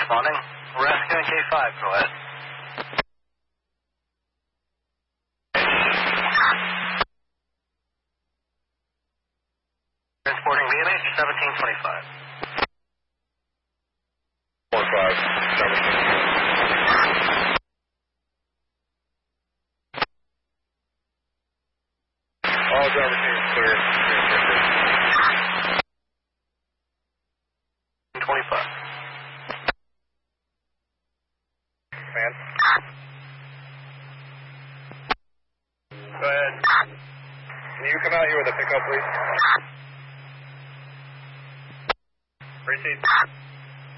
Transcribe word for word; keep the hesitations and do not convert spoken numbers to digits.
responding. Rescue in K five, go ahead. Transporting V M H seventeen twenty-five. four five, seventeen. All driver teams clear. twenty-five. Man. Go ahead. Can you come out here with a pickup, please? Receipt.